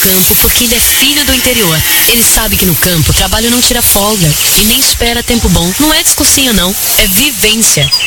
campo porque ainda é filho do interior. Ele sabe que no campo o trabalho não tira folga e nem espera tempo bom. Não é discursinho não, é vivência.